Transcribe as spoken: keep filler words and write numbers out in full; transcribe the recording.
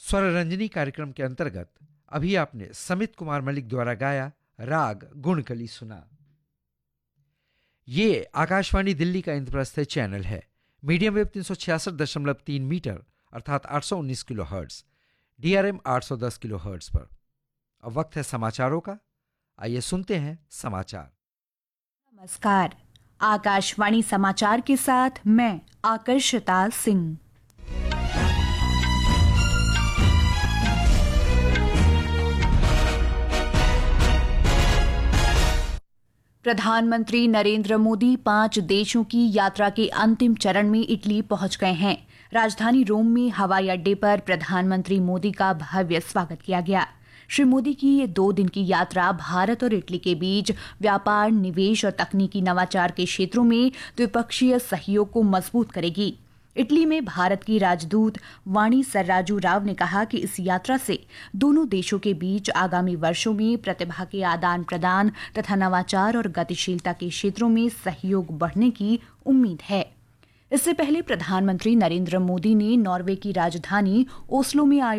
स्वर रंजनी कार्यक्रम के अंतर्गत अभी आपने समित कुमार मलिक द्वारा गाया राग गुणकली सुना। ये आकाशवाणी दिल्ली का इंद्रप्रस्थ चैनल है। मीडियम वेव तीन सौ छियासठ दशमलव तीन मीटर अर्थात आठ सौ उन्नीस किलो हर्ट्स, डीआरएम आठ सौ दस किलो हर्ट्स पर। अब वक्त है समाचारों का। आइए सुनते हैं समाचार। नमस्कार, आकाशवाणी समाचार के साथ मैं आकर्षिता सिंह। प्रधानमंत्री नरेंद्र मोदी पांच देशों की यात्रा के अंतिम चरण में इटली पहुंच गए हैं। राजधानी रोम में हवाई अड्डे पर प्रधानमंत्री मोदी का भव्य स्वागत किया गया। श्री मोदी की ये दो दिन की यात्रा भारत और इटली के बीच व्यापार, निवेश और तकनीकी नवाचार के क्षेत्रों में द्विपक्षीय सहयोग को मजबूत करेगी। इटली में भारत की राजदूत वाणी सर्राजू राव ने कहा कि इस यात्रा से दोनों देशों के बीच आगामी वर्षों में प्रतिभा के आदान प्रदान तथा नवाचार और गतिशीलता के क्षेत्रों में सहयोग बढ़ने की उम्मीद है। इससे पहले प्रधानमंत्री नरेंद्र मोदी ने नॉर्वे की राजधानी ओस्लो में